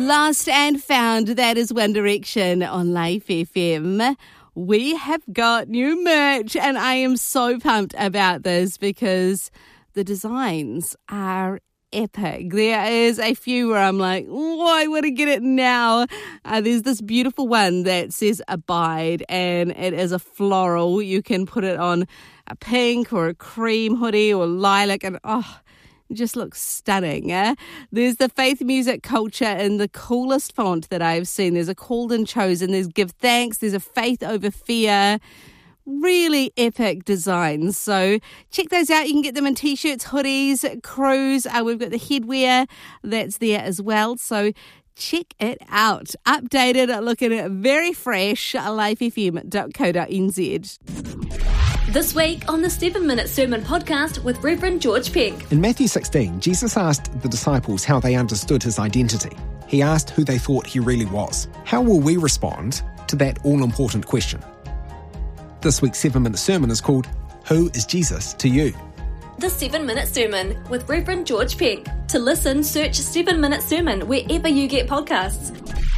Lost and Found, that is One Direction on Life FM. We have got new merch and I am so pumped about this because the designs are epic. There is a few where I'm like, oh, I want to get it now. There's this beautiful one that says Abide and it is a floral. You can put it on a pink or a cream hoodie or lilac and it just looks stunning. There's the faith, music, culture in the coolest font that I've seen. There's a called and chosen. There's give thanks. There's a faith over fear. Really epic designs. So check those out. You can get them in t-shirts, hoodies, crews. We've got the headwear that's there as well. So check it out. Updated, looking very fresh. lifefm.co.nz. This week on the 7-Minute Sermon Podcast with Reverend George Peck. In Matthew 16, Jesus asked the disciples how they understood his identity. He asked who they thought he really was. How will we respond to that all-important question? This week's 7-Minute Sermon is called, Who is Jesus to You? The 7-Minute Sermon with Reverend George Peck. To listen, search 7-Minute Sermon wherever you get podcasts.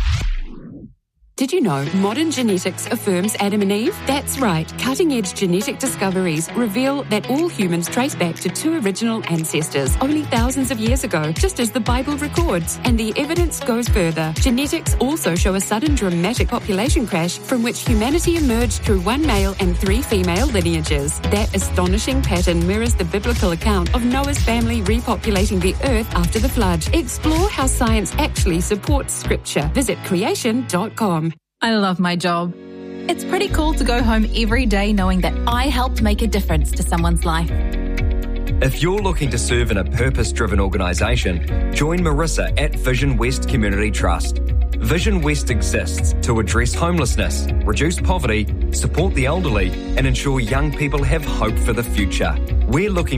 Did you know modern genetics affirms Adam and Eve? That's right. Cutting-edge genetic discoveries reveal that all humans trace back to two original ancestors only thousands of years ago, just as the Bible records. And the evidence goes further. Genetics also show a sudden dramatic population crash from which humanity emerged through one male and 3 female lineages. That astonishing pattern mirrors the biblical account of Noah's family repopulating the earth after the flood. Explore how science actually supports Scripture. Visit creation.com. I love my job. It's pretty cool to go home every day knowing that I helped make a difference to someone's life. If you're looking to serve in a purpose-driven organisation, join Marissa at Vision West Community Trust. Vision West exists to address homelessness, reduce poverty, support the elderly, and ensure young people have hope for the future. We're looking